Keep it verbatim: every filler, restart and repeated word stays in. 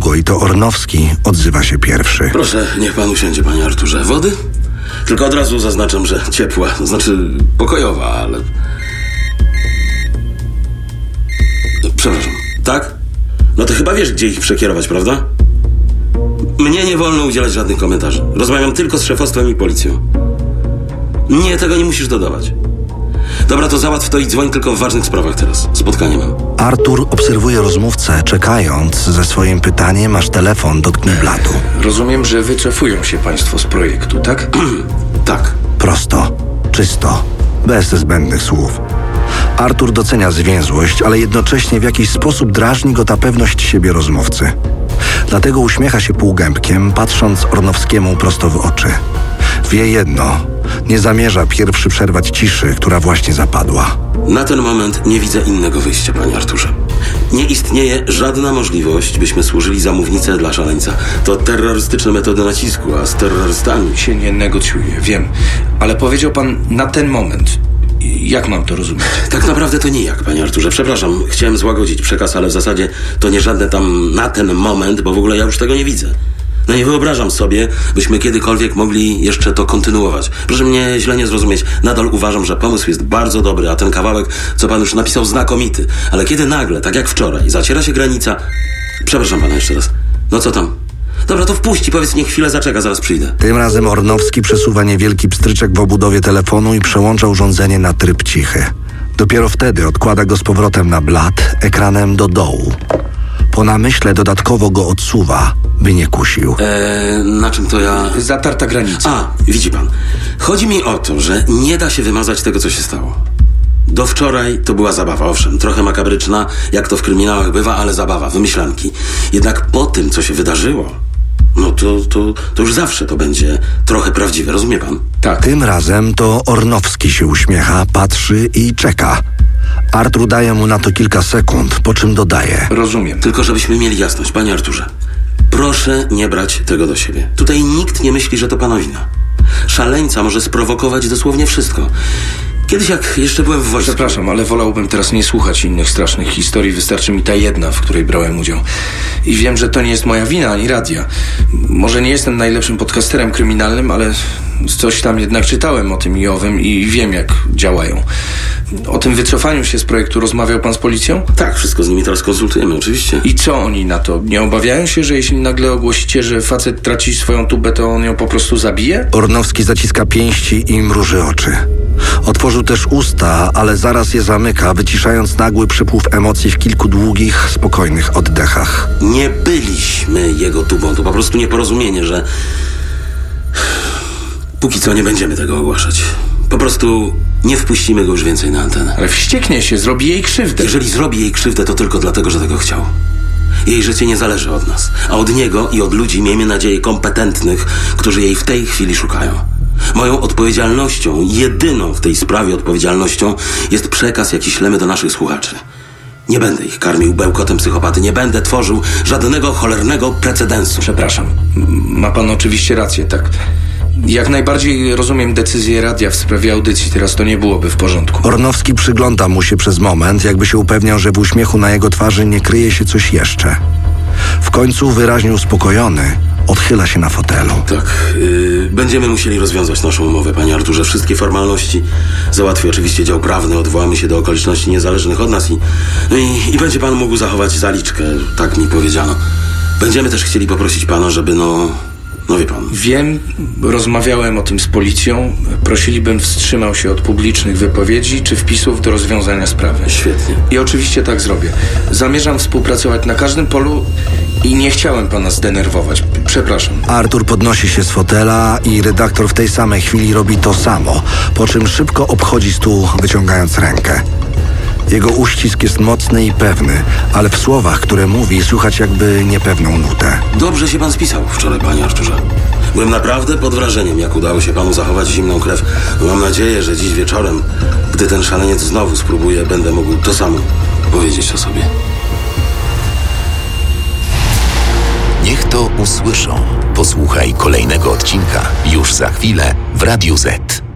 długo i to Ornowski odzywa się pierwszy. Proszę, niech pan usiądzie, panie Arturze. Wody? Tylko od razu zaznaczam, że ciepła, znaczy pokojowa, ale... Przepraszam, tak? No to chyba wiesz, gdzie ich przekierować, prawda? Mnie nie wolno udzielać żadnych komentarzy. Rozmawiam tylko z szefostwem i policją. Nie, tego nie musisz dodawać. Dobra, to załatw to i dzwoń tylko w ważnych sprawach teraz. Spotkanie mam. Artur obserwuje rozmówcę, czekając ze swoim pytaniem, aż telefon dotknie blatu. Rozumiem, że wycofują się państwo z projektu, tak? Tak. Prosto, czysto, bez zbędnych słów. Artur docenia zwięzłość, ale jednocześnie w jakiś sposób drażni go ta pewność siebie rozmówcy. Dlatego uśmiecha się półgębkiem, patrząc Ornowskiemu prosto w oczy. Wie jedno, nie zamierza pierwszy przerwać ciszy, która właśnie zapadła. Na ten moment nie widzę innego wyjścia, panie Arturze. Nie istnieje żadna możliwość, byśmy służyli za mównicę dla szaleńca. To terrorystyczne metody nacisku, a z terrorystami... Się nie negocjuje, wiem. Ale powiedział pan na ten moment. Jak mam to rozumieć? Tak naprawdę to nijak, panie Arturze. Przepraszam, chciałem złagodzić przekaz, ale w zasadzie to nie żadne tam na ten moment, bo w ogóle ja już tego nie widzę. No nie wyobrażam sobie, byśmy kiedykolwiek mogli jeszcze to kontynuować. Proszę mnie źle nie zrozumieć. Nadal uważam, że pomysł jest bardzo dobry, a ten kawałek, co pan już napisał, znakomity. Ale kiedy nagle, tak jak wczoraj, zaciera się granica... Przepraszam pana jeszcze raz. No co tam? Dobra, to wpuść i powiedz, niech chwilę zaczeka, zaraz przyjdę. Tym razem Ornowski przesuwa niewielki pstryczek w obudowie telefonu i przełącza urządzenie na tryb cichy. Dopiero wtedy odkłada go z powrotem na blat, ekranem do dołu. Po namyśle dodatkowo go odsuwa, by nie kusił. Eee, na czym to ja... Zatarta granica. A, widzi pan. Chodzi mi o to, że nie da się wymazać tego, co się stało. Do wczoraj to była zabawa, owszem, trochę makabryczna, jak to w kryminałach bywa, ale zabawa, wymyślanki. Jednak po tym, co się wydarzyło, no to, to, to już zawsze to będzie trochę prawdziwe, rozumie pan? Tak. Tym razem to Ornowski się uśmiecha, patrzy i czeka. Artur daje mu na to kilka sekund, po czym dodaje. Rozumiem. Tylko żebyśmy mieli jasność, panie Arturze. Proszę nie brać tego do siebie. Tutaj nikt nie myśli, że to pana wina. Szaleńca może sprowokować dosłownie wszystko. Kiedyś jak jeszcze byłem w wojsku... Przepraszam, ale wolałbym teraz nie słuchać innych strasznych historii. Wystarczy mi ta jedna, w której brałem udział. I wiem, że to nie jest moja wina, ani radia. Może nie jestem najlepszym podcasterem kryminalnym, ale coś tam jednak czytałem o tym i owym i wiem, jak działają. O tym wycofaniu się z projektu rozmawiał pan z policją? Tak, wszystko z nimi teraz konsultujemy, oczywiście. I co oni na to? Nie obawiają się, że jeśli nagle ogłosicie, że facet traci swoją tubę, to on ją po prostu zabije? Ornowski zaciska pięści i mruży oczy. Otworzył też usta, ale zaraz je zamyka, wyciszając nagły przypływ emocji w kilku długich, spokojnych oddechach. Nie byliśmy jego tubą, to po prostu nieporozumienie, że... Póki co nie będziemy tego ogłaszać. Po prostu nie wpuścimy go już więcej na antenę. Ale wścieknie się, zrobi jej krzywdę. Jeżeli zrobi jej krzywdę, to tylko dlatego, że tego chciał. Jej życie nie zależy od nas, a od niego i od ludzi, miejmy nadzieję, kompetentnych, którzy jej w tej chwili szukają. Moją odpowiedzialnością, jedyną w tej sprawie odpowiedzialnością jest przekaz, jaki ślemy do naszych słuchaczy. Nie będę ich karmił bełkotem psychopaty, nie będę tworzył żadnego cholernego precedensu. Przepraszam, ma pan oczywiście rację, tak. Jak najbardziej rozumiem decyzję radia w sprawie audycji, teraz to nie byłoby w porządku. Ornowski przygląda mu się przez moment, jakby się upewniał, że w uśmiechu na jego twarzy nie kryje się coś jeszcze. W końcu, wyraźnie uspokojony, odchyla się na fotelu. Tak, yy, będziemy musieli rozwiązać naszą umowę, panie Arturze. Wszystkie formalności załatwi oczywiście dział prawny, odwołamy się do okoliczności niezależnych od nas i, no i, i będzie pan mógł zachować zaliczkę, tak mi powiedziano. Będziemy też chcieli poprosić pana, żeby no... No wie pan. Wiem, rozmawiałem o tym z policją. Prosili, bym wstrzymał się od publicznych wypowiedzi czy wpisów do rozwiązania sprawy. Świetnie. I oczywiście tak zrobię. Zamierzam współpracować na każdym polu i nie chciałem pana zdenerwować. Przepraszam. Artur podnosi się z fotela i redaktor w tej samej chwili robi to samo, po czym szybko obchodzi stół, wyciągając rękę. Jego uścisk jest mocny i pewny, ale w słowach, które mówi, słychać jakby niepewną nutę. Dobrze się pan spisał wczoraj, panie Arturze. Byłem naprawdę pod wrażeniem, jak udało się panu zachować zimną krew. Mam nadzieję, że dziś wieczorem, gdy ten szaleniec znowu spróbuje, będę mógł to samo powiedzieć o sobie. Niech to usłyszą. Posłuchaj kolejnego odcinka już za chwilę w Radiu Z.